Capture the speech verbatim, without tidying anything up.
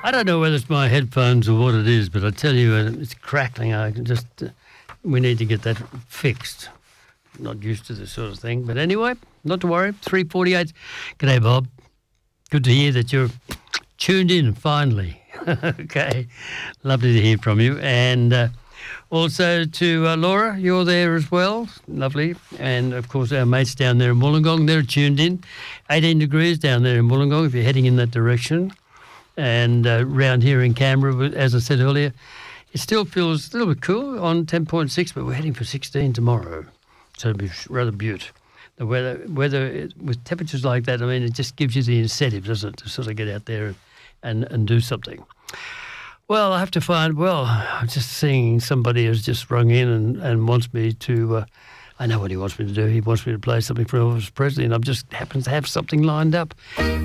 I don't know whether it's my headphones or what it is, but I tell you, uh, it's crackling. I can just, uh, we need to get that fixed. Not used to this sort of thing. But anyway, not to worry. three forty-eight. G'day, Bob. Good to hear that you're tuned in finally. Okay. Lovely to hear from you. And uh, also to uh, Laura, you're there as well. Lovely. And, of course, our mates down there in Wollongong, they're tuned in. eighteen degrees down there in Wollongong if you're heading in that direction. And uh, round here in Canberra, as I said earlier, it still feels a little bit cool on ten point six, but we're heading for sixteen tomorrow. So it'll be rather beaut. The weather, weather with temperatures like that, I mean, it just gives you the incentive, doesn't it, to sort of get out there and, and do something. Well, I have to find, well, I'm just seeing somebody has just rung in and, and wants me to, uh, I know what he wants me to do. He wants me to play something for Elvis Presley, and I just happen to have something lined up.